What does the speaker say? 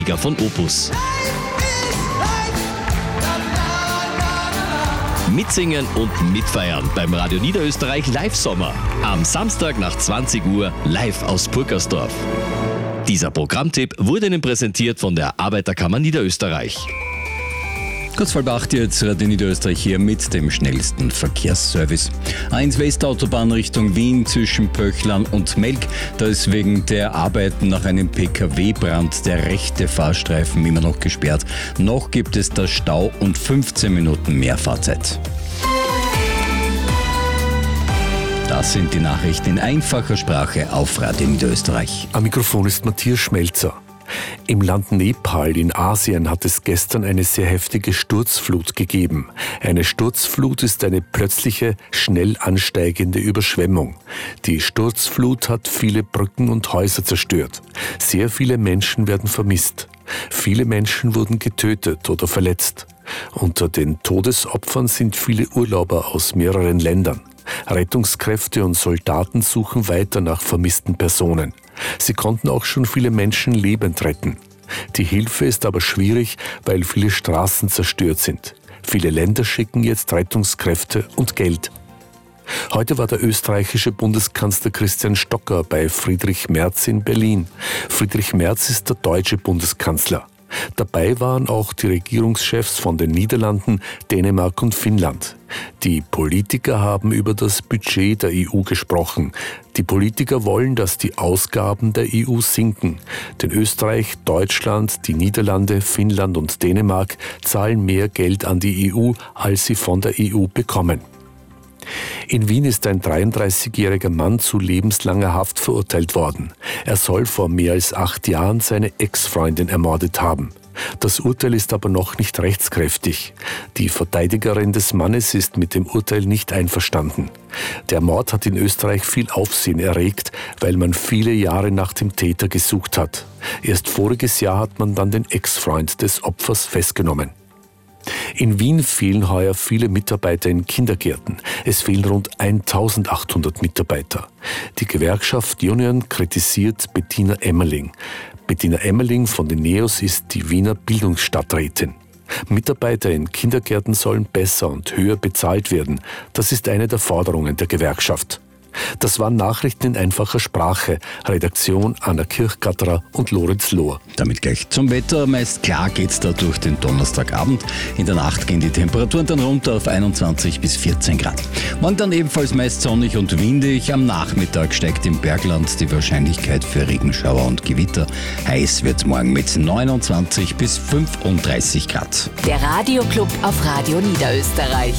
von Opus. Mitsingen und mitfeiern beim Radio Niederösterreich Live-Sommer. Am Samstag nach 20 Uhr live aus Purkersdorf. Dieser Programmtipp wurde Ihnen präsentiert von der Arbeiterkammer Niederösterreich. Kurz vor 8 jetzt Radio Niederösterreich hier mit dem schnellsten Verkehrsservice. A1 Westautobahn Richtung Wien zwischen Pöchlern und Melk. Da ist wegen der Arbeiten nach einem PKW-Brand der rechte Fahrstreifen immer noch gesperrt. Noch gibt es da Stau und 15 Minuten mehr Fahrzeit. Das sind die Nachrichten in einfacher Sprache auf Radio Niederösterreich. Am Mikrofon ist Matthias Schmelzer. Im Land Nepal in Asien hat es gestern eine sehr heftige Sturzflut gegeben. Eine Sturzflut ist eine plötzliche, schnell ansteigende Überschwemmung. Die Sturzflut hat viele Brücken und Häuser zerstört. Sehr viele Menschen werden vermisst. Viele Menschen wurden getötet oder verletzt. Unter den Todesopfern sind viele Urlauber aus mehreren Ländern. Rettungskräfte und Soldaten suchen weiter nach vermissten Personen. Sie konnten auch schon viele Menschen lebend retten. Die Hilfe ist aber schwierig, weil viele Straßen zerstört sind. Viele Länder schicken jetzt Rettungskräfte und Geld. Heute war der österreichische Bundeskanzler Christian Stocker bei Friedrich Merz in Berlin. Friedrich Merz ist der deutsche Bundeskanzler. Dabei waren auch die Regierungschefs von den Niederlanden, Dänemark und Finnland. Die Politiker haben über das Budget der EU gesprochen. Die Politiker wollen, dass die Ausgaben der EU sinken. Denn Österreich, Deutschland, die Niederlande, Finnland und Dänemark zahlen mehr Geld an die EU, als sie von der EU bekommen. In Wien ist ein 33-jähriger Mann zu lebenslanger Haft verurteilt worden. Er soll vor mehr als 8 Jahren seine Ex-Freundin ermordet haben. Das Urteil ist aber noch nicht rechtskräftig. Die Verteidigerin des Mannes ist mit dem Urteil nicht einverstanden. Der Mord hat in Österreich viel Aufsehen erregt, weil man viele Jahre nach dem Täter gesucht hat. Erst voriges Jahr hat man dann den Ex-Freund des Opfers festgenommen. In Wien fehlen heuer viele Mitarbeiter in Kindergärten. Es fehlen rund 1800 Mitarbeiter. Die Gewerkschaft Union kritisiert Bettina Emmerling. Bettina Emmerling von den NEOS ist die Wiener Bildungsstadträtin. Mitarbeiter in Kindergärten sollen besser und höher bezahlt werden. Das ist eine der Forderungen der Gewerkschaft. Das waren Nachrichten in einfacher Sprache. Redaktion Anna Kirchgatterer und Lorenz Lohr. Damit gleich zum Wetter. Meist klar geht's da durch den Donnerstagabend. In der Nacht gehen die Temperaturen dann runter auf 21 bis 14 Grad. Morgen dann ebenfalls meist sonnig und windig. Am Nachmittag steigt im Bergland die Wahrscheinlichkeit für Regenschauer und Gewitter. Heiß wird's morgen mit 29 bis 35 Grad. Der Radioclub auf Radio Niederösterreich.